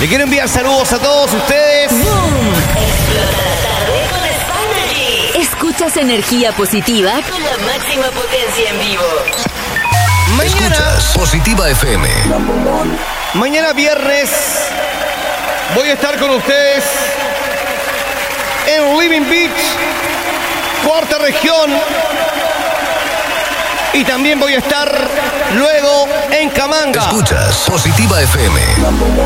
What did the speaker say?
Le quiero enviar saludos a todos ustedes. ¡Boom! Explota la tarde con Spinergy. Escuchas energía positiva con la máxima potencia en vivo. Escuchas Positiva FM. Mañana viernes voy a estar con ustedes en Living Beach, cuarta región. Y también voy a estar luego en Camanga. Escuchas Positiva FM.